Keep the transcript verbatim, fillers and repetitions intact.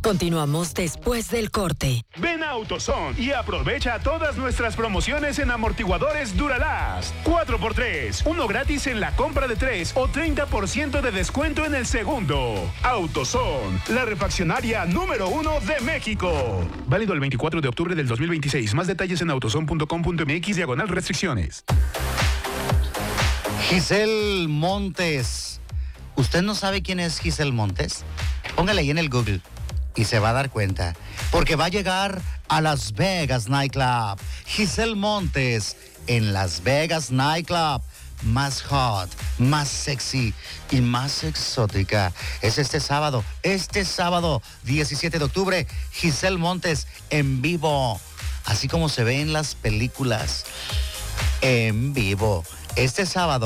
Continuamos después del corte. Ven a AutoZone y aprovecha todas nuestras promociones en amortiguadores Duralast. cuatro por tres, uno gratis en la compra de tres o treinta por ciento de descuento en el segundo. AutoZone, la refaccionaria número uno de México. Válido el veinticuatro de octubre del dos mil veintiséis. Más detalles en autozone punto com punto m x diagonal restricciones. Giselle Montes. ¿Usted no sabe quién es Giselle Montes? Póngale ahí en el Google y se va a dar cuenta. Porque va a llegar a Las Vegas Nightclub. Giselle Montes en Las Vegas Nightclub. Más hot, más sexy y más exótica. Es este sábado, este sábado, diecisiete de octubre, Giselle Montes en vivo. Así como se ve en las películas. En vivo. Este sábado.